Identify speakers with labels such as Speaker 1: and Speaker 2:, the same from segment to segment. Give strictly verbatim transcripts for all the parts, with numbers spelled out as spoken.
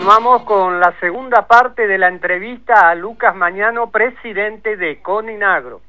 Speaker 1: Continuamos con la segunda parte de la entrevista a Lucas Mañano, presidente de Coninagro.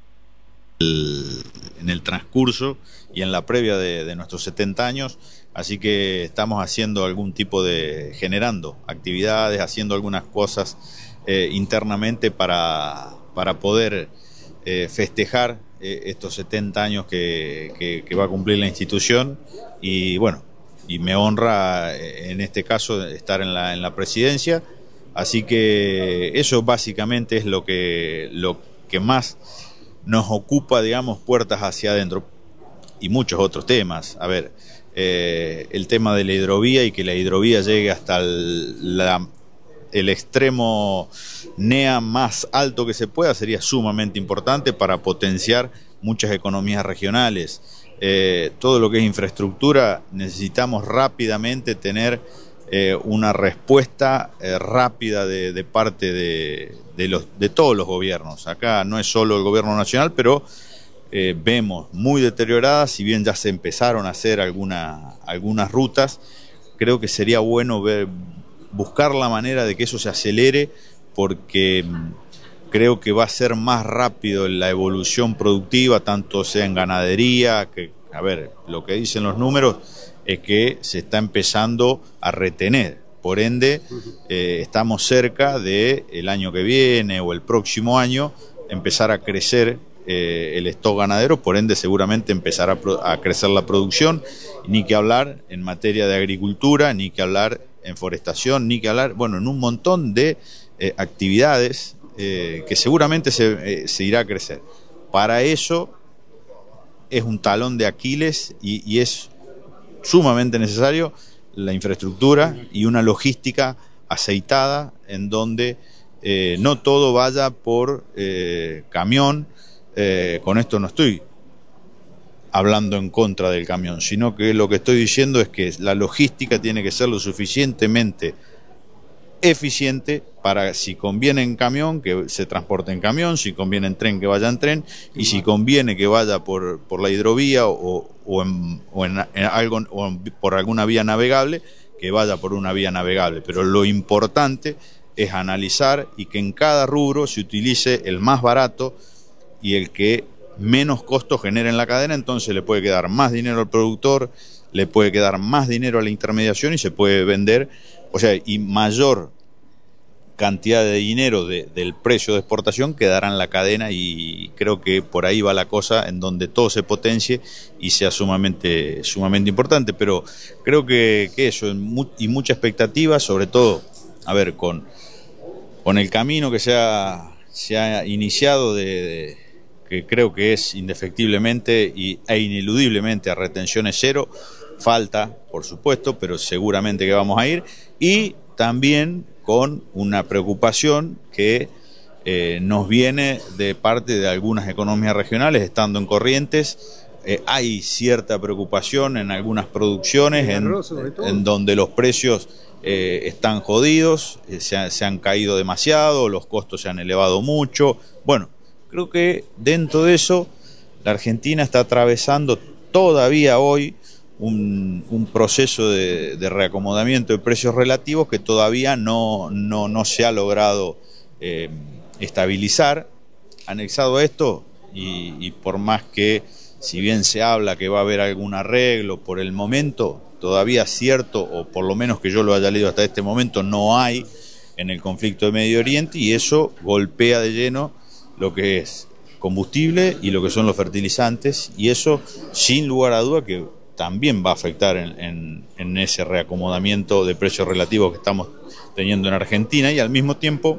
Speaker 2: El, en el transcurso y en la previa de, de nuestros setenta años, así que estamos haciendo algún tipo de, generando actividades, haciendo algunas cosas eh, internamente para, para poder eh, festejar eh, estos setenta años que, que, que va a cumplir la institución. Y bueno, y me honra en este caso estar en la, en la presidencia, así que eso básicamente es lo que, lo que más nos ocupa, digamos, puertas hacia adentro, y muchos otros temas. A ver, eh, el tema de la hidrovía y que la hidrovía llegue hasta el, la, el extremo N E A más alto que se pueda sería sumamente importante para potenciar muchas economías regionales. Eh, todo lo que es infraestructura, necesitamos rápidamente tener eh, una respuesta eh, rápida de, de parte de, de, los, de todos los gobiernos. Acá no es solo el gobierno nacional, pero eh, vemos muy deterioradas, si bien ya se empezaron a hacer alguna, algunas rutas. Creo que sería bueno ver, buscar la manera de que eso se acelere, porque creo que va a ser más rápido la evolución productiva, tanto sea en ganadería, que, a ver, lo que dicen los números es que se está empezando a retener, por ende, eh, estamos cerca de el año que viene o el próximo año empezar a crecer eh, el stock ganadero, por ende seguramente empezará a, a crecer la producción, ni que hablar en materia de agricultura, ni que hablar en forestación, ni que hablar, bueno, en un montón de eh, actividades Eh, que seguramente se, eh, se irá a crecer. Para eso es un talón de Aquiles y, y es sumamente necesario la infraestructura y una logística aceitada en donde eh, no todo vaya por eh, camión. Eh, con esto no estoy hablando en contra del camión, sino que lo que estoy diciendo es que la logística tiene que ser lo suficientemente eficiente para, si conviene en camión, que se transporte en camión, si conviene en tren, que vaya en tren, y si conviene que vaya por, por la hidrovía o, o, en, o, en, en algo, o en, por alguna vía navegable, que vaya por una vía navegable. Pero lo importante es analizar y que en cada rubro se utilice el más barato y el que menos costo genere en la cadena. Entonces le puede quedar más dinero al productor, le puede quedar más dinero a la intermediación y se puede vender, o sea, y mayor cantidad de dinero de, del precio de exportación quedará en la cadena, y creo que por ahí va la cosa, en donde todo se potencie y sea sumamente, sumamente importante. Pero creo que, que eso, y mucha expectativa, sobre todo, a ver, con, con el camino que se ha, se ha iniciado de, de que creo que es indefectiblemente y, e ineludiblemente a retenciones cero. Falta, por supuesto, pero seguramente que vamos a ir, y también con una preocupación que eh, nos viene de parte de algunas economías regionales, estando en Corrientes. Eh, hay cierta preocupación en algunas producciones en, en donde los precios eh, están jodidos, eh, se, ha, se han caído demasiado, los costos se han elevado mucho. Bueno, creo que dentro de eso la Argentina está atravesando todavía hoy Un, un proceso de, de reacomodamiento de precios relativos que todavía no, no, no se ha logrado eh, estabilizar. Anexado a esto, y, y por más que, si bien se habla que va a haber algún arreglo, por el momento todavía cierto, o por lo menos que yo lo haya leído hasta este momento, no hay en el conflicto de Medio Oriente, y eso golpea de lleno lo que es combustible y lo que son los fertilizantes, y eso sin lugar a duda que también va a afectar en, en, en ese reacomodamiento de precios relativos que estamos teniendo en Argentina. Y al mismo tiempo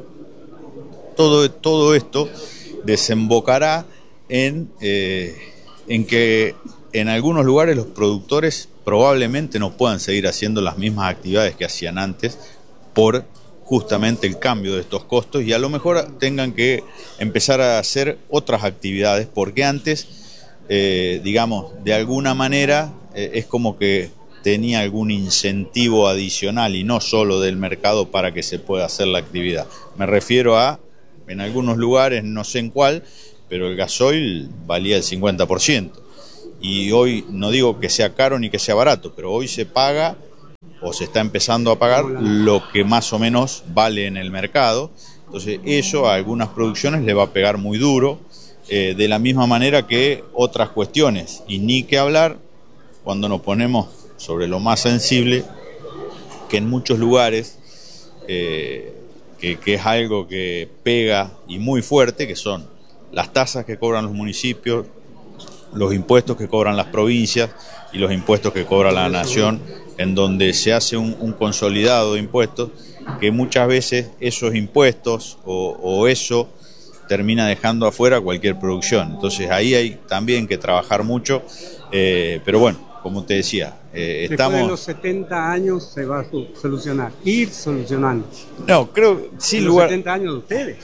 Speaker 2: todo, todo esto desembocará en, eh, en que en algunos lugares los productores probablemente no puedan seguir haciendo las mismas actividades que hacían antes por justamente el cambio de estos costos, y a lo mejor tengan que empezar a hacer otras actividades, porque antes eh, digamos, de alguna manera eh, es como que tenía algún incentivo adicional y no solo del mercado para que se pueda hacer la actividad. Me refiero a, en algunos lugares, no sé en cuál, pero el gasoil valía el cincuenta por ciento. Y hoy no digo que sea caro ni que sea barato, pero hoy se paga o se está empezando a pagar lo que más o menos vale en el mercado. Entonces eso a algunas producciones le va a pegar muy duro, eh, de la misma manera que otras cuestiones. Y ni que hablar cuando nos ponemos sobre lo más sensible, que en muchos lugares, eh, que, que es algo que pega y muy fuerte, que son las tasas que cobran los municipios, los impuestos que cobran las provincias y los impuestos que cobra la nación, en donde se hace un, un consolidado de impuestos, que muchas veces esos impuestos o, o eso termina dejando afuera cualquier producción. Entonces ahí hay también que trabajar mucho, eh, pero bueno, como te decía, eh, estamos...
Speaker 3: Después de los setenta años se va a solucionar, ir solucionando.
Speaker 2: No, creo, sin
Speaker 3: los
Speaker 2: lugar...
Speaker 3: setenta años de ustedes.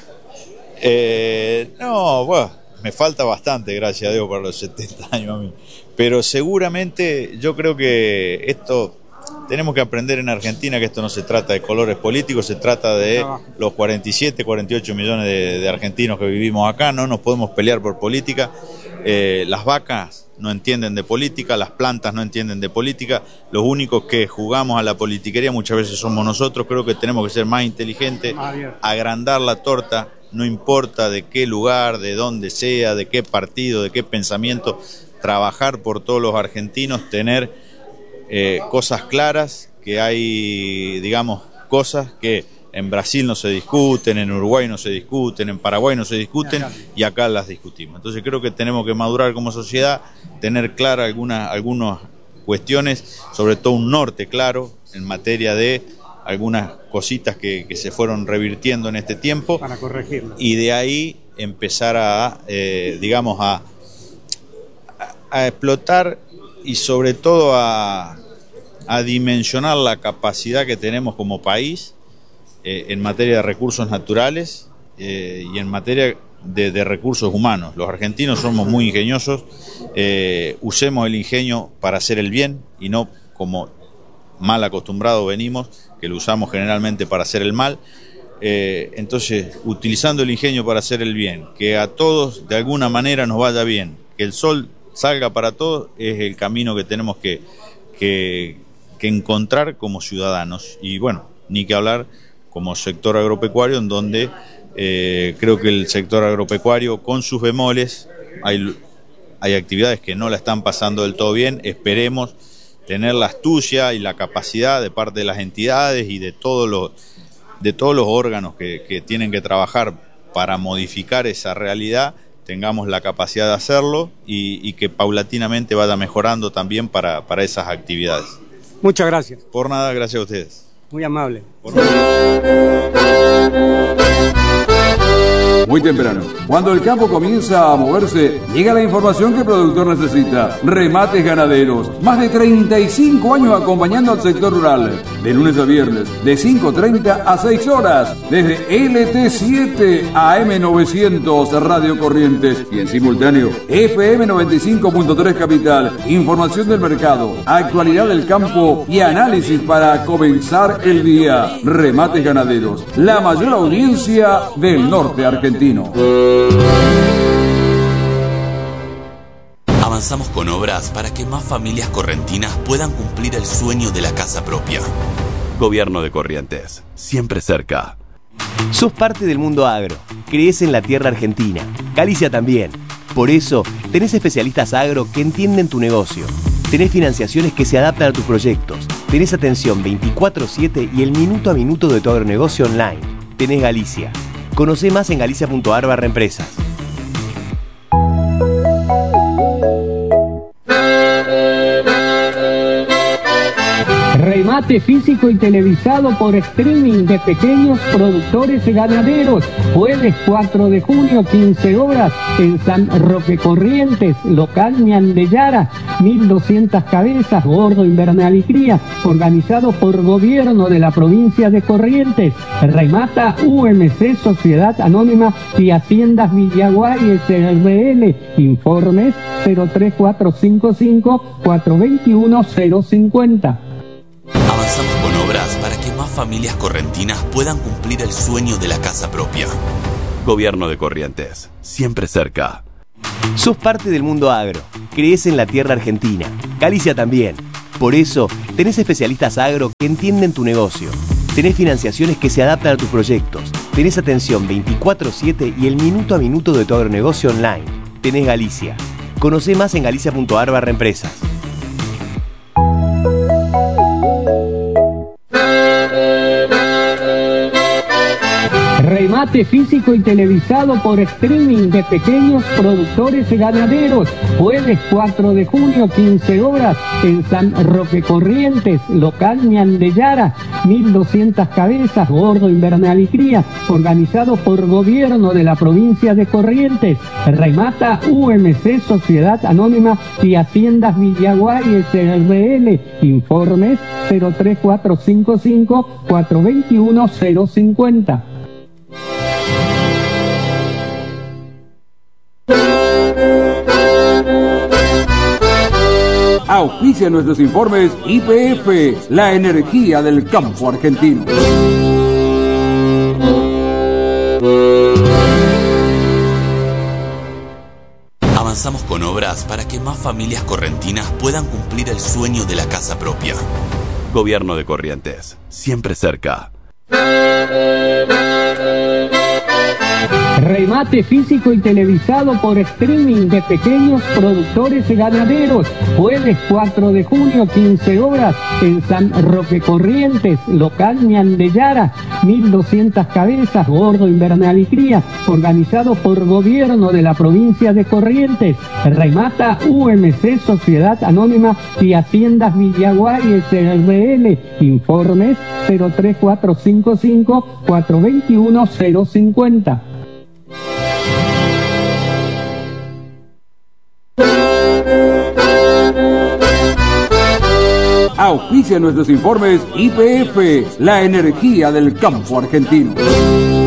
Speaker 2: Eh, no, bueno, me falta bastante, gracias a Dios, para los setenta años a mí. Pero seguramente yo creo que esto... Tenemos que aprender en Argentina que esto no se trata de colores políticos, se trata de los cuarenta y siete, cuarenta y ocho millones de, de argentinos que vivimos acá. No nos podemos pelear por política. Eh, las vacas no entienden de política, las plantas no entienden de política. Los únicos que jugamos a la politiquería muchas veces somos nosotros. Creo que tenemos que ser más inteligentes, agrandar la torta, no importa de qué lugar, de dónde sea, de qué partido, de qué pensamiento, trabajar por todos los argentinos, tener... Eh, cosas claras, que hay, digamos, cosas que en Brasil no se discuten, en Uruguay no se discuten, en Paraguay no se discuten y acá las discutimos. Entonces creo que tenemos que madurar como sociedad, tener claras algunas, algunas cuestiones, sobre todo un norte claro en materia de algunas cositas que, que se fueron revirtiendo en este tiempo,
Speaker 3: para corregirlo,
Speaker 2: y de ahí empezar a, eh, digamos, a, a explotar y sobre todo a, a dimensionar la capacidad que tenemos como país eh, en materia de recursos naturales eh, y en materia de, de recursos humanos. Los argentinos somos muy ingeniosos, eh, usemos el ingenio para hacer el bien y no como mal acostumbrados venimos, que lo usamos generalmente para hacer el mal. Eh, entonces, utilizando el ingenio para hacer el bien, que a todos de alguna manera nos vaya bien, que el sol salga para todos, es el camino que tenemos que, que, que encontrar como ciudadanos. Y bueno, ni que hablar como sector agropecuario, en donde eh, creo que el sector agropecuario, con sus bemoles, hay, hay actividades que no la están pasando del todo bien. Esperemos tener la astucia y la capacidad de parte de las entidades y de todos los, de todos los órganos que, que tienen que trabajar para modificar esa realidad, tengamos la capacidad de hacerlo y, y que paulatinamente vaya mejorando también para, para esas actividades.
Speaker 3: Muchas gracias.
Speaker 2: Por nada, gracias a ustedes.
Speaker 3: Muy amable.
Speaker 2: Por nada.
Speaker 4: Muy temprano, cuando el campo comienza a moverse, llega la información que el productor necesita. Remates Ganaderos, más de treinta y cinco años acompañando al sector rural, de lunes a viernes, de cinco treinta a seis horas, desde L T siete A M novecientos Radio Corrientes y en simultáneo F M noventa y cinco punto tres Capital. Información del mercado, actualidad del campo y análisis para comenzar el día. Remates Ganaderos, la mayor audiencia del norte argentino.
Speaker 5: Avanzamos con obras para que más familias correntinas puedan cumplir el sueño de la casa propia. Gobierno de Corrientes, siempre cerca.
Speaker 6: Sos parte del mundo agro, crees en la tierra argentina, Galicia también. Por eso, tenés especialistas agro que entienden tu negocio. Tenés financiaciones que se adaptan a tus proyectos. Tenés atención veinticuatro siete y el minuto a minuto de tu agronegocio online. Tenés Galicia. Conocé más en galicia punto ar barra empresas.
Speaker 7: Remate físico y televisado por streaming de pequeños productores y ganaderos. Jueves cuatro de junio, quince horas, en San Roque Corrientes, local Ñandellara, mil doscientas cabezas, gordo, invernal y cría, organizado por gobierno de la provincia de Corrientes. Remata U M C, Sociedad Anónima y Haciendas Villaguay S R L. Informes cero tres cuatro cinco cinco, cuatro dos uno, cero cinco cero.
Speaker 5: Avanzamos con obras para que más familias correntinas puedan cumplir el sueño de la casa propia. Gobierno de Corrientes, siempre cerca.
Speaker 6: Sos parte del mundo agro, crees en la tierra argentina, Galicia también. Por eso, tenés especialistas agro que entienden tu negocio. Tenés financiaciones que se adaptan a tus proyectos. Tenés atención veinticuatro siete y el minuto a minuto de tu agronegocio online. Tenés Galicia. Conocé más en galicia punto a r barra empresas.
Speaker 7: Remate físico y televisado por streaming de pequeños productores ganaderos. Jueves cuatro de junio, quince horas, en San Roque Corrientes, local Ñandellara, mil doscientas cabezas, gordo, invernal y cría, organizado por gobierno de la provincia de Corrientes. Remata U M C, Sociedad Anónima y Haciendas Villaguay S R L. Informes cero tres cuatro cinco cinco, cuatro dos uno, cero cinco cero.
Speaker 4: Auspicia nuestros informes Y P F, la energía del campo argentino.
Speaker 5: Avanzamos con obras para que más familias correntinas puedan cumplir el sueño de la casa propia. Gobierno de Corrientes, siempre cerca.
Speaker 7: Remate físico y televisado por streaming de pequeños productores ganaderos. Jueves cuatro de junio, quince horas, en San Roque Corrientes, local Ñandellara, mil doscientas cabezas, gordo, invernal y cría, organizado por gobierno de la provincia de Corrientes. Remata U M C, Sociedad Anónima y Haciendas Villaguay S R L. Informes cero tres cuatro cinco cinco, cuatro dos uno, cero cinco cero.
Speaker 4: Auspicia nuestros informes Y P F, la energía del campo argentino.